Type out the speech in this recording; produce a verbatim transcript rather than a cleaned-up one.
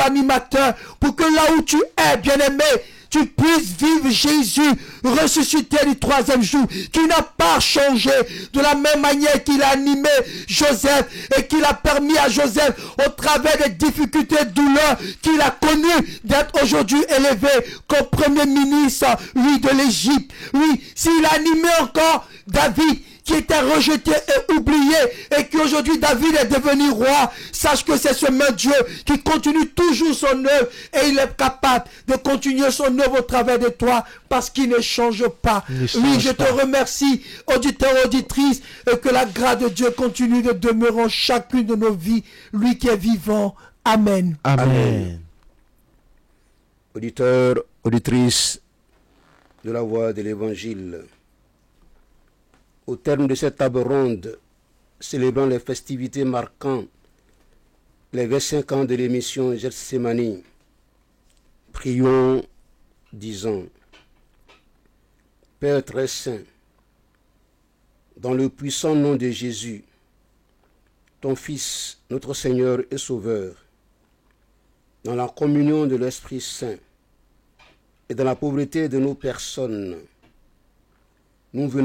co-animateur, pour que là où tu es, bien-aimé, tu puisses vivre Jésus ressuscité du troisième jour, qui n'a pas changé, de la même manière qu'il a animé Joseph et qu'il a permis à Joseph, au travers des difficultés et douleurs qu'il a connues, d'être aujourd'hui élevé comme premier ministre, lui, de l'Égypte. Oui, s'il a animé encore David, qui était rejeté et oublié, et qu'aujourd'hui David est devenu roi, sache que c'est ce même Dieu qui continue toujours son œuvre, et il est capable de continuer son œuvre au travers de toi, parce qu'il ne change pas. Ne change oui, je pas. te remercie, auditeur, auditrice, et que la grâce de Dieu continue de demeurer en chacune de nos vies, lui qui est vivant. Amen. Amen. Amen. Auditeurs, auditrices de la voix de l'Évangile, au terme de cette table ronde, célébrant les festivités marquant les vingt-cinq ans de l'émission Gethsémani, prions, disant: Père très saint, dans le puissant nom de Jésus, ton Fils, notre Seigneur et Sauveur, dans la communion de l'Esprit Saint et dans la pauvreté de nos personnes, nous venons